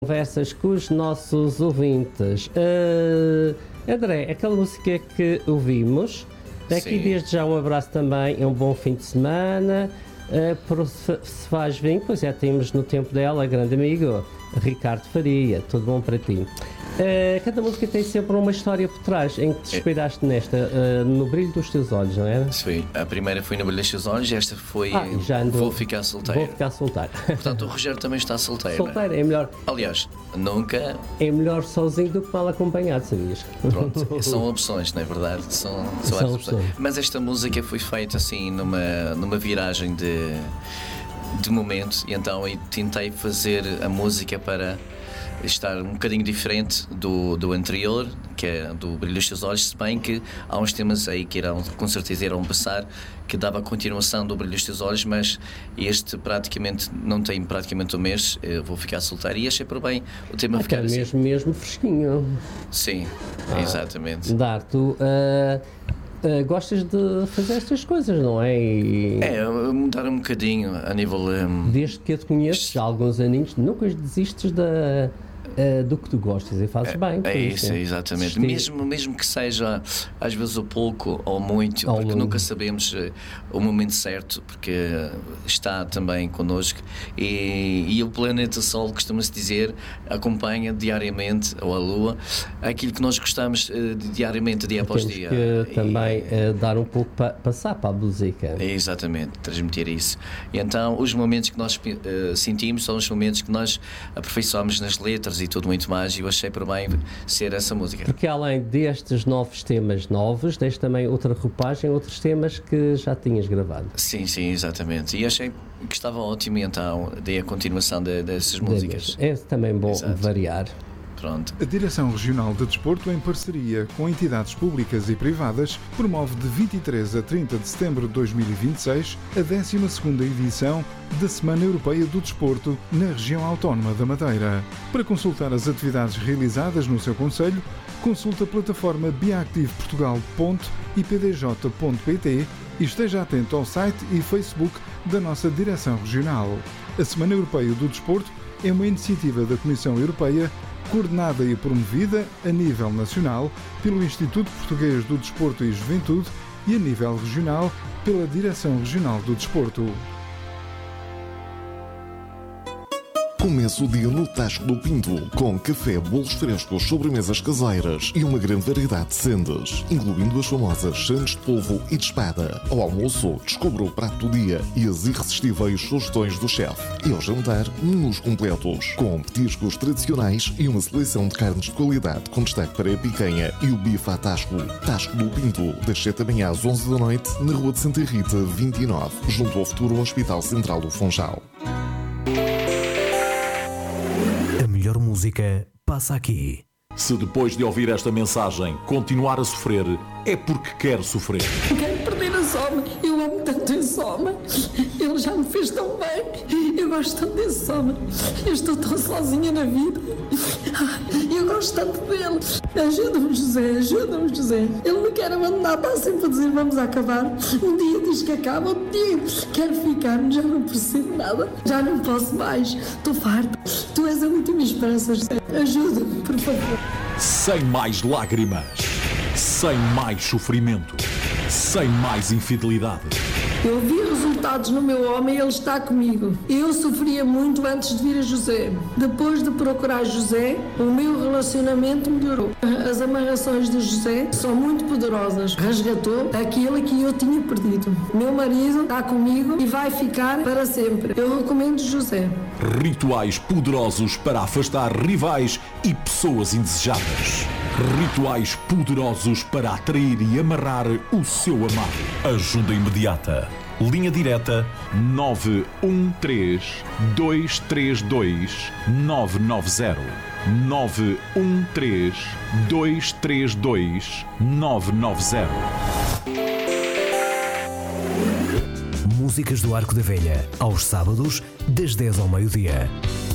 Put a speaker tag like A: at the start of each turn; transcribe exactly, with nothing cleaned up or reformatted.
A: Conversas com os nossos ouvintes. Uh, André, aquela música que ouvimos, aqui Sim. desde já um abraço também, é um bom fim de semana. Uh, por se faz bem, pois já temos no tempo dela, grande amigo Ricardo Faria, tudo bom para ti. Uh, cada música tem sempre uma história por trás, em que te inspiraste nesta, uh, no brilho dos teus olhos, não é?
B: Sim, a primeira foi no brilho dos teus olhos, esta foi
A: ah, já andou,
B: Vou Ficar Solteiro.
A: Vou Ficar Solteiro.
B: Portanto, o Rogério também está solteiro.
A: Solteiro é melhor.
B: Aliás, nunca.
A: É melhor sozinho do que mal acompanhado, sabias?
B: Pronto, são opções, não é verdade? São, são, são opções. opções. Mas esta música foi feita assim numa, numa viragem de, de momento, e então eu tentei fazer a música para estar um bocadinho diferente do, do anterior, que é do Brilho dos Teus Olhos, se bem que há uns temas aí que irão, com certeza irão passar, que dava a continuação do Brilho dos Teus Olhos, mas este praticamente não tem praticamente um mês, eu Vou Ficar Solteiro, e achei por bem o tema
A: ah,
B: ficar
A: mesmo,
B: assim.
A: mesmo fresquinho.
B: Sim, ah, exatamente.
A: Dar, tu uh, uh, gostas de fazer estas coisas, não é? E...
B: É, mudar um bocadinho a nível... Um...
A: Desde que eu te conheço, já há alguns aninhos, nunca desistes da... Uh, do que tu gostas e fazes
B: é,
A: bem.
B: É isso, isso, exatamente. Mesmo, mesmo que seja às vezes o pouco ou muito, Ao porque longo. nunca sabemos uh, o momento certo, porque uh, está também connosco e, e o planeta Sol, costuma-se dizer, acompanha diariamente, ou a Lua, aquilo que nós gostamos uh, diariamente, dia após
A: Temos
B: dia.
A: Que
B: e,
A: também uh, dar um pouco para passar para a música.
B: É exatamente, transmitir isso. E então os momentos que nós uh, sentimos são os momentos que nós aperfeiçoamos nas letras e tudo muito mais, e eu achei por bem ser essa música.
A: Porque além destes novos temas novos, tens também outra roupagem, outros temas que já tinhas gravado.
B: Sim, sim, exatamente. E achei que estava ótimo, e então dei a continuação de, dessas músicas.
A: É também bom Exato. variar.
B: Pronto.
C: A Direção Regional de Desporto, em parceria com entidades públicas e privadas, promove de vinte e três a trinta de setembro de dois mil e vinte e seis a décima segunda edição da Semana Europeia do Desporto na região autónoma da Madeira. Para consultar as atividades realizadas no seu concelho, consulte a plataforma biactiveportugal ponto i p d j ponto p t e esteja atento ao site e Facebook da nossa Direção Regional. A Semana Europeia do Desporto é uma iniciativa da Comissão Europeia coordenada e promovida a nível nacional pelo Instituto Português do Desporto e Juventude e a nível regional pela Direção Regional do Desporto.
D: Começa o dia no Tasco do Pinto, com café, bolos frescos, sobremesas caseiras e uma grande variedade de sendas, incluindo as famosas sandes de polvo e de espada. Ao almoço, descubra o prato do dia e as irresistíveis sugestões do chefe. E ao jantar, menus completos, com petiscos tradicionais e uma seleção de carnes de qualidade, com destaque para a picanha e o bife à Tasco. Tasco do Pinto, das sete da manhã às onze da noite, na Rua de Santa Rita, vinte e nove, junto ao futuro Hospital Central do Funchal.
E: A melhor música passa aqui.
F: Se depois de ouvir esta mensagem continuar a sofrer, é porque quer sofrer.
G: Quero perder esse homem. Eu amo tanto esse homem. Ele já me fez tão bem. Eu gosto tanto desse homem. Eu estou tão sozinha na vida. Eu gosto tanto dele. Ajuda-me, José. Ajuda-me, José. Ele me quer abandonar. Está sempre a dizer vamos acabar. Um dia diz que acaba. Outro dia quero ficar. Já não percebo nada. Já não posso mais. Estou farta. Tu és a última esperança, José. Ajuda-me, por favor.
F: Sem mais lágrimas. Sem mais sofrimento. Sem mais infidelidade.
G: Eu vi resultados no meu homem e ele está comigo. Eu sofria muito antes de vir a José. Depois de procurar José, o meu relacionamento melhorou. As amarrações de José são muito poderosas. Resgatou aquilo que eu tinha perdido. Meu marido está comigo e vai ficar para sempre. Eu recomendo José.
F: Rituais poderosos para afastar rivais e pessoas indesejadas. Rituais poderosos para atrair e amarrar o seu amado. Ajuda imediata. Linha direta nove um três, dois três dois, nove nove zero. nove um três, dois três dois, nove nove zero.
E: Músicas do Arco da Velha, aos sábados, das dez ao meio-dia.